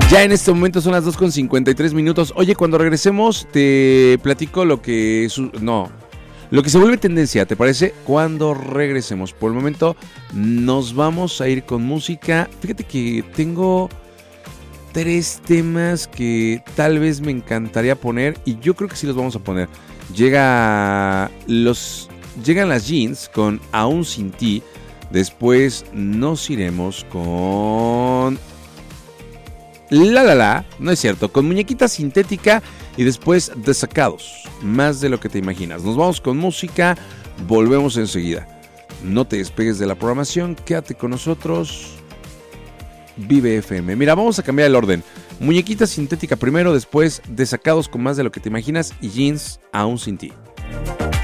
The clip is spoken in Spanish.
Ya en este momento son las 2:53. Oye, cuando regresemos te platico lo que se vuelve tendencia, ¿te parece? Cuando regresemos. Por el momento nos vamos a ir con música. Fíjate que tengo 3 temas que tal vez me encantaría poner y yo creo que sí los vamos a poner. Llegan las Jeans con Aún Sin Ti. Después nos iremos con no es cierto, con Muñequita Sintética y después Desacados, más de lo que te imaginas. Nos vamos con música, volvemos enseguida. No te despegues de la programación, quédate con nosotros. Vive FM. Mira, vamos a cambiar el orden. Muñequita Sintética primero, después Desacados con Más de lo que te imaginas y Jeans Aún Sin Ti.